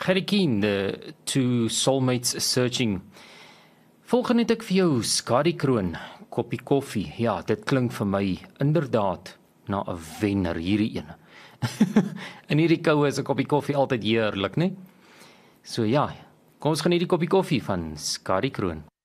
Gerry Keen, the Two Soulmates Searching. Volgende het ek vir jou Skadi Kroon, koppie koffie. Ja, dit klink vir my inderdaad na 'n wenner hierdie ene. In hierdie koue is 'n koppie koffie altyd heerlik, né? So ja, kom ons geniet die koppie koffie van Skadi Kroon.